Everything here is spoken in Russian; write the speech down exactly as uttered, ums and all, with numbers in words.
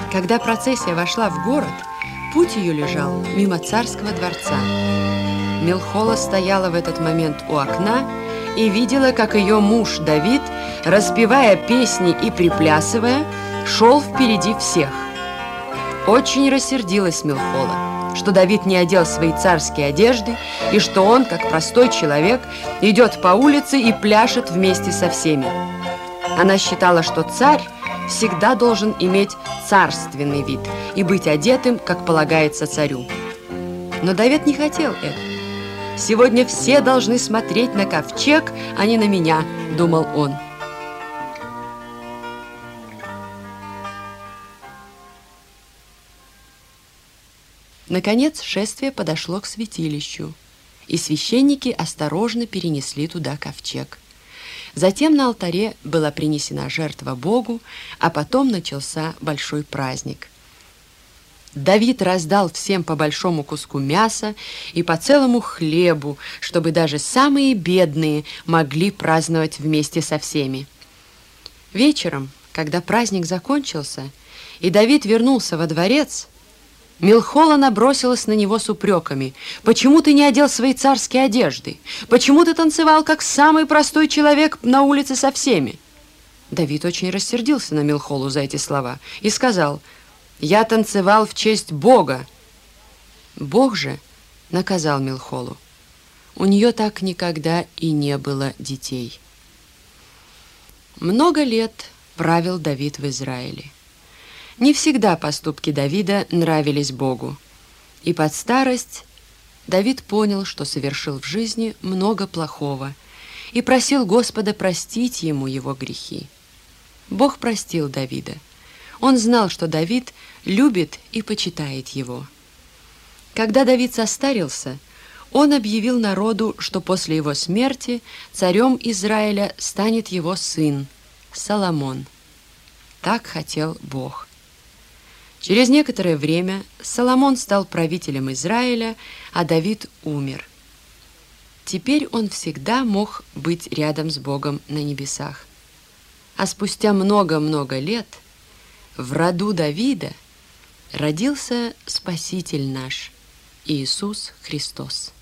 Когда процессия вошла в город, путь ее лежал мимо царского дворца. Милхола стояла в этот момент у окна и видела, как ее муж Давид, распевая песни и приплясывая, шел впереди всех. Очень рассердилась Милхола, что Давид не одел свои царские одежды и что он, как простой человек, идет по улице и пляшет вместе со всеми. Она считала, что царь всегда должен иметь царственный вид и быть одетым, как полагается царю. Но Давид не хотел этого. «Сегодня все должны смотреть на ковчег, а не на меня», — думал он. Наконец шествие подошло к святилищу, и священники осторожно перенесли туда ковчег. Затем на алтаре была принесена жертва Богу, а потом начался большой праздник. Давид раздал всем по большому куску мяса и по целому хлебу, чтобы даже самые бедные могли праздновать вместе со всеми. Вечером, когда праздник закончился, и Давид вернулся во дворец, Милхола набросилась на него с упреками. «Почему ты не одел свои царские одежды? Почему ты танцевал, как самый простой человек на улице со всеми?» Давид очень рассердился на Милхолу за эти слова и сказал: «Я танцевал в честь Бога». Бог же наказал Милхолу. У нее так никогда и не было детей. Много лет правил Давид в Израиле. Не всегда поступки Давида нравились Богу. И под старость Давид понял, что совершил в жизни много плохого, и просил Господа простить ему его грехи. Бог простил Давида. Он знал, что Давид любит и почитает его. Когда Давид состарился, он объявил народу, что после его смерти царем Израиля станет его сын Соломон. Так хотел Бог. Через некоторое время Соломон стал правителем Израиля, а Давид умер. Теперь он всегда мог быть рядом с Богом на небесах. А спустя много-много лет в роду Давида родился Спаситель наш, Иисус Христос.